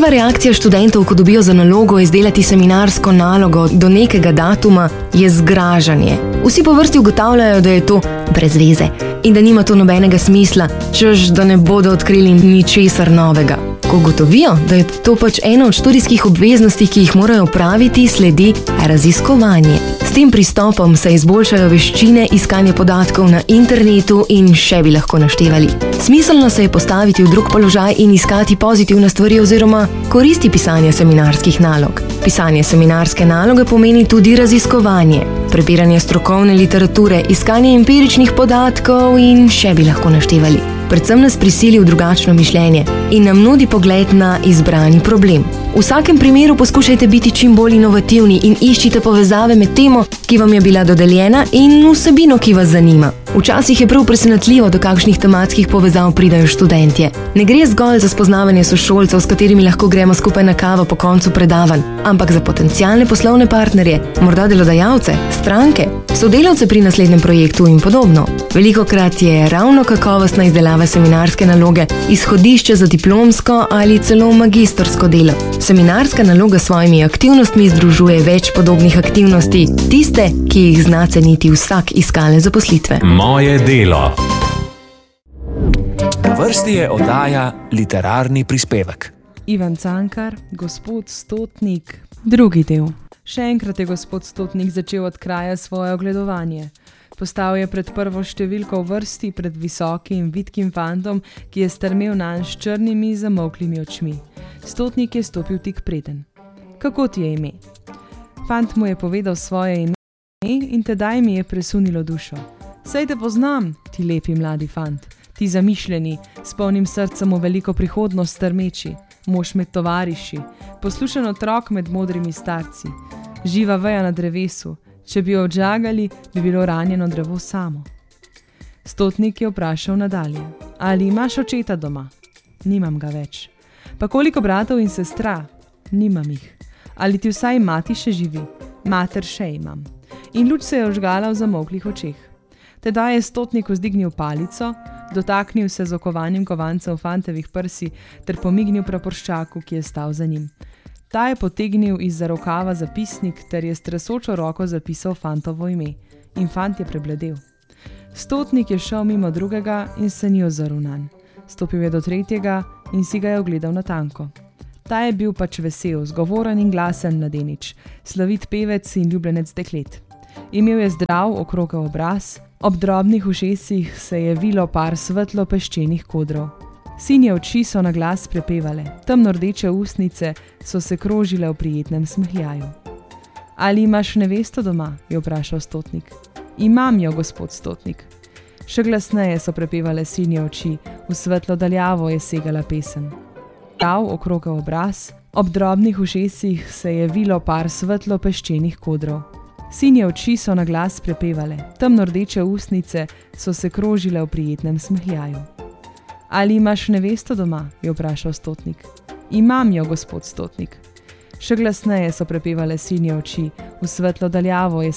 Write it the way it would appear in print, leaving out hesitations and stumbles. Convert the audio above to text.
Prva reakcija študentov, ko dobijo za nalogo izdelati seminarsko nalogo do nekega datuma, je zgražanje. Vsi po vrsti ugotavljajo, da je to brez veze in da nima to nobenega smisla, češ da ne bodo odkrili ničesar novega. Ko ugotovijo, da je to pač ena od študijskih obveznosti, ki jih morajo opraviti, sledi raziskovanje. S tem pristopom se izboljšajo veščine iskanja podatkov na internetu in še bi lahko naštevali. Smiselno se je postaviti v drug položaj in iskati pozitivne stvari oziroma koristi pisanja seminarskih nalog. Pisanje seminarske naloge pomeni tudi raziskovanje, prebiranje strokovne literature, iskanje empiričnih podatkov in še bi lahko naštevali. Predvsem nas prisili v drugačno mišljenje in nam nudi pogled na izbrani problem. V vsakem primeru poskušajte biti čim bolj inovativni in iščite povezave med temo, ki vam je bila dodeljena, in vsebino, ki vas zanima. Včasih je prav presenetljivo, do kakšnih tematskih povezav pridajo študentje. Ne gre zgolj za spoznavanje sošolcev, s katerimi lahko gremo skupaj na kavo po koncu predavanj, ampak za potencialne poslovne partnerje, morda delodajalce, stranke, sodelavce pri naslednjem projektu in podobno. Velikokrat je ravno kakovostna izdelava seminarske naloge izhodišče za diplomsko ali celo magistrsko delo. Seminarska naloga s svojimi aktivnostmi združuje več podobnih aktivnosti, tiste, ki jih zna ceniti vsak iskale zaposlitve. Moje delo. Na vrsti je oddaja Literarni prispevek. Ivan Cankar, gospod Stotnik, drugi del. Še enkrat je gospod Stotnik začel od kraja svoje ogledovanje. Postal je pred prvo številko v vrsti pred visokim, vitkim fantom, ki je strmel nanj s črnimi, zamolklimi očmi. Stotnik je stopil tik preden. Kako ti je ime? Fant mu je povedal svoje ime in tedaj mi je presunilo dušo. Saj te poznam, ti lepi mladi fant, ti zamišljeni, s polnim srcem v veliko prihodnost strmeči, mož med tovariši, poslušen otrok med modrimi starci, živa veja na drevesu. Če bi jo odžagali, bi bilo ranjeno drevo samo. Stotnik je vprašal nadalje. Ali imaš očeta doma? Nimam ga več. Pa koliko bratov in sestra? Nimam jih. Ali ti vsaj mati še živi? Mater še imam. In luč se je ožgala v zamolklih očeh. Tedaj je Stotnik vzdignil palico, dotaknil se z okovanjem kovancev fantevih prsi ter pomignil praporščaku, ki je stal za njim. Ta je potegnil izza rokava zapisnik ter je s tresočo roko zapisal fantovo ime. In fant je prebledel. Stotnik je šel mimo drugega in se ni ozrl nanj. Stopil je do tretjega in si ga je ogledal natanko. Ta je bil pač vesel, zgovoren in glasen mladenič, slovit pevec in ljubljenec deklet. Imel je zdrav, okrogel obraz, ob drobnih ušesih se je vilo par svetlo peščenih kodrov. Sinje oči so na glas prepevale, temno rdeče ustnice so se krožile v prijetnem smehljaju. Ali imaš nevesto doma? Je vprašal Stotnik. Imam jo, gospod Stotnik. Še glasneje so prepevale sinje oči, v svetlo daljavo je segala pesem. Prav okrogel obraz, ob drobnih ušesih se je vilo par svetlo peščenih kodrov. Sinje oči so na glas prepevale, temno rdeče ustnice so se krožile v prijetnem smehljaju. Ali imaš nevesto doma? Je vprašal Stotnik. Imam jo, gospod Stotnik. Še glasneje so prepevale sinje oči, v svetlo daljavo je